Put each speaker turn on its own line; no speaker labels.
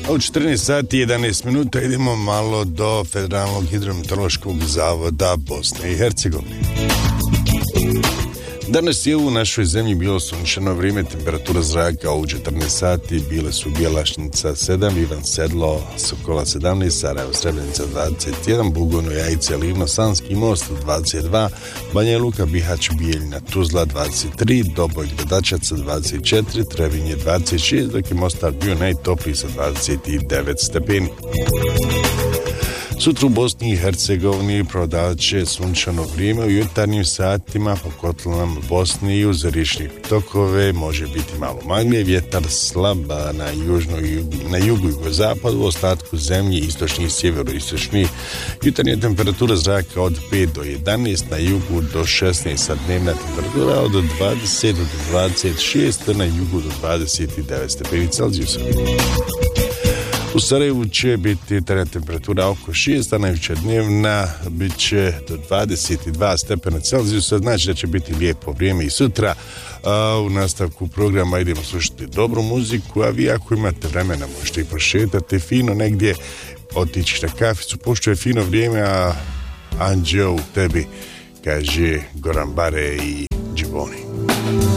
U 14 sati i 11 minuta idemo malo do Federalnog hidrometeorološkog zavoda Bosne i Hercegovine. Danas je u našoj zemlji bilo sunčano vrijeme, temperatura zraka u 14 sati bile su Bjelašnica 7, Ivan Sedlo, Sokola 17, Sarajevo Srebrenica 21, Bugojno Jajice, Livno, Sanski Most 22, Banja Luka, Bihać, Bijeljina, Tuzla 23, Doboj, Gradačac 24, Trebinje 26, dok je Mostar bio najtopliji sa 29 stepeni. Sutra u Bosni i Hercegovini prodavat će sunčano vrijeme u jutarnjim satima po kotlinama Bosne i uz riječne tokove može biti malo magle, vjetar slab na jugu i jugozapadu, u ostatku zemlje istočni i sjeveroistočni. Jutarnja temperatura zraka od 5 do 11, na jugu do 16, a dnevna temperatura od 20 do 26, na jugu do 29 stepeni Celzijusa. U Sarajevu će biti temperatura oko 6, a najveća dnevna bit će do 22 stepena Celzijusa, znači da će biti lijepo vrijeme i sutra. U nastavku programa idemo slušati dobru muziku, a vi ako imate vremena možete i prošetati fino negdje, otići na kaficu, pošto je fino vrijeme, a Anđeo tebi kaže Goran Bare i Džiboni.